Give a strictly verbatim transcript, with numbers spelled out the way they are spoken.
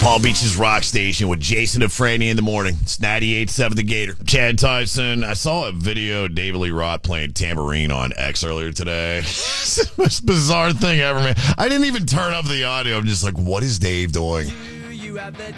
Palm Beach's Rock Station with Jason and Franny in the morning. It's ninety-eight point seven The Gator. Chad Tyson. I saw a video of David Lee Roth playing tambourine on X earlier today. It's the most bizarre thing ever, man. I didn't even turn up the audio. I'm just like, what is Dave doing? You have the